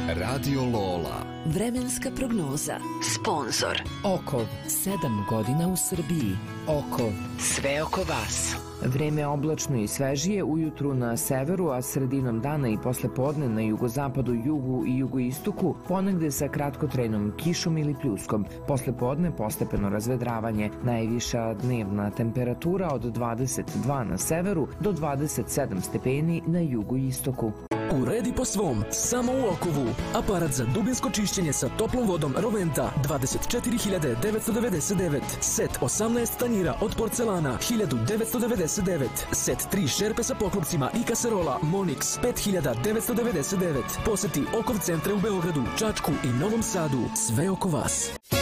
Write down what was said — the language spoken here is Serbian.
Radio Lola. Vremenska prognoza. Sponzor. Okov, 7 godina u Srbiji. Okov, sve oko vas. Vreme oblačno i svežije ujutru na severu, a sredinom dana i poslepodne na jugozapadu, jugu i jugoistoku, ponegde sa kratkotrajnom kišom ili pljuskom. Poslepodne postepeno razvedravanje. Najviša dnevna temperatura od 22 na severu do 27 stepeni na jugoistoku. Uredi po svom, samo u Okovu. Aparat za dubinsko čišćenje sa toplom vodom Roventa 24.999. Set 18 tanjira od porcelana 1999. Set 3 šerpe sa poklopcima i kaserola Monix 5999. Poseti Okov centre u Beogradu, Čačku i Novom Sadu. Sve oko vas.